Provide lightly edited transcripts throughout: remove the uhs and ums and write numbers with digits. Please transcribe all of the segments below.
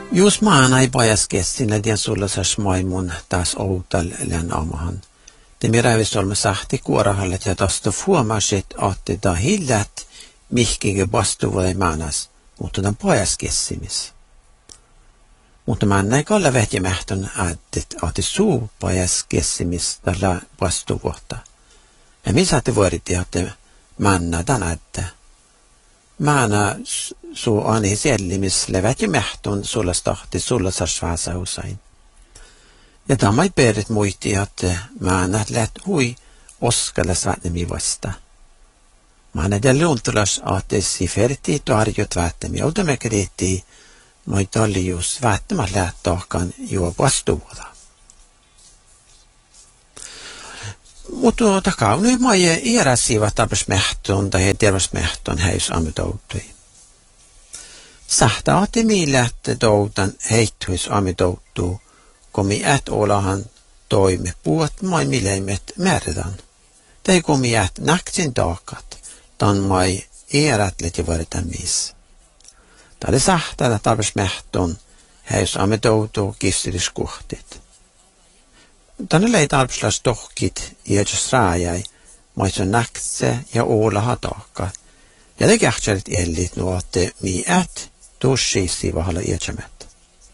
Jos maan ei pajas kestinä tien sullasas maimun taas outallen amahan. Te mirävisolma sahti kuorahallet ja tosta huomasit, että ta hillät mihkige vastuvai maanas, mutta tämän pajas kessimis. Mutta man ei kalla vähtimähtön että suu pajas kessimis tällä vastuvuotta. Ja missä te voiditte, että manna tämän että. Maana suu ani sellimis vähtimähtön sullastahti sullasasvaasa usein. Ja tämä ei perit muisti, että maana läht hui oskalas vähtämi vasta. Maana jälle untulas, että si ferti tuarjut vähtämi outamekriitti, mutta oli just vähtämät lähtöhkan juo vastuuta. Mutta takaunu maie iäräsiivät tarpesmähtön tai terveysmähtön häys amitoutui. Sahta ahti millä, että toutan heittuis amitoutuu, komi olahan toime puot mai mileimet määrätän. Tai komi naksin taakat, tan mai iärätlet ja voidaan missä. Täällä sahtaa tarpesmähtön häys amitoutuu kistiliskuhtit. Tänne ei tarpslas tohkit iäjäs raajai, maitsen naktse ja oolaha taakka. Ja ne kähtsärit ellit nuotte miät tussiisi vahalla iäjämät.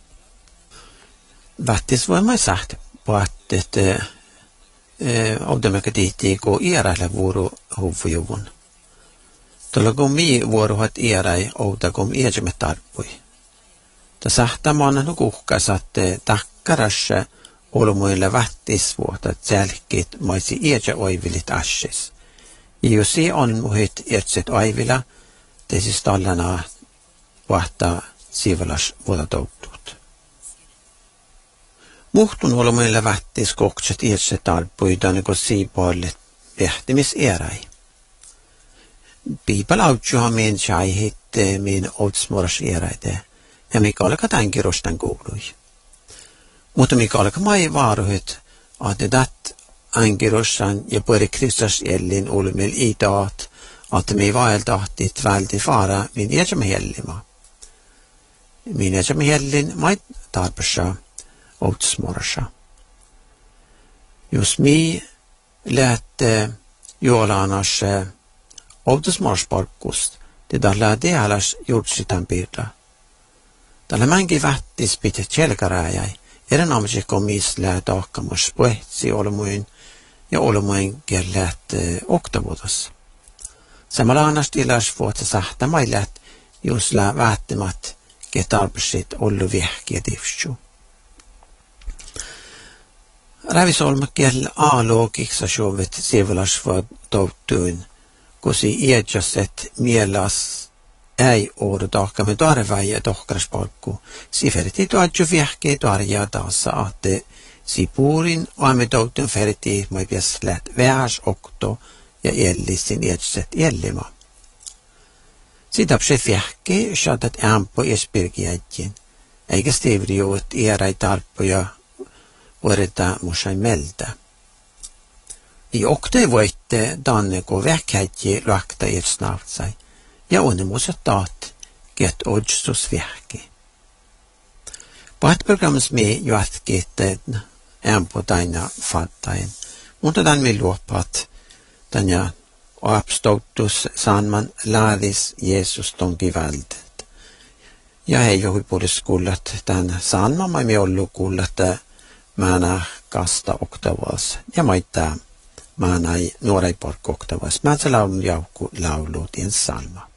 Vättis voi mai sähti paattet oudemmekä tihtii kun iäräille vuoro huvujuvun. Tuolla kun mii vuorohat iäräi ouda kun iäjämät tarpui. Ta sähtämaan nukuhkaisatte takkarassa olmuille vähtisvuotat jälkit maisi iäjä oivilit assis. Ja jos se on muhit iätset oivila, te siis tallana vahtaa siivalas vuotatoutuut. Muhtun olmuille vähtis kokset iätset alpuidan, kun siipoille vehtimis eräi. Piipalautjuhan min shaihit min outsmuoras eräite, ja mikä oleka tämän kirostan kuului. Mutta mikä oleka mai vaaruhet, että dat ankirossan ja pöri Kristus ellin ulmil itaat, että me vaeltahti tvälti fara min jäsämme hellima. Min jäsämme hellin mai tarpessa outsmorsa. Jos mi lähte juolanas outsmorsparkkust, det tällä tealas jurtsitan piirta. Tällä mänkin vähtis pitet selkäräjäi. Erinomaisesti komislää tahkamus puhetsi olmuin ja olmuin kellät oktavuotas. Samalla annas tilas vuotta sahta mailät, jos lää vähtämät ketarpsit ollu vihkiä tivstu. Rävisolma kell aalogiksa sjovet sivilasvuot touttuin, kosi iädjaset mielas ei oudu tahkamme tarvai tohkaraspalkku. Siferti tuadju vihkei tarjaa taas ahte sipuurin aamitoutun ferti mai pies läht vähäs okto ja ellissin iädset ellima. Sitä se vihkei saatat ämpö espirkiäjin, eikä stivri juot iäräi tarppuja voideta musain meltä. I okto voitte danne kun vähkäjji lakta iädsnavtsai. Ja onnemuset taat, get odstus vihki. Pahtprogrammis me juatkitteen ämpö taina fattain, mutta tämän me luopat tänä apstoutus saanman laadis Jeesus tonki vältet. Ja hei johupuolis kuullat tämän saanman me ollu kuullat määnä kasta oktavas ja maittaa määnä nuorei pork oktavas. Mä se laulun jaukku lauluut in salma.